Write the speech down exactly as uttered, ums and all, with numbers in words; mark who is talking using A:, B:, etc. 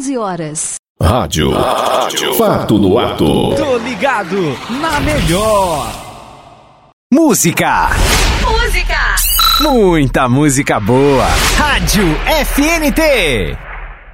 A: onze horas.
B: Rádio. Rádio. Fato no ato.
C: Tô ligado na melhor. Música.
D: Música.
C: Muita música boa. Rádio F N T.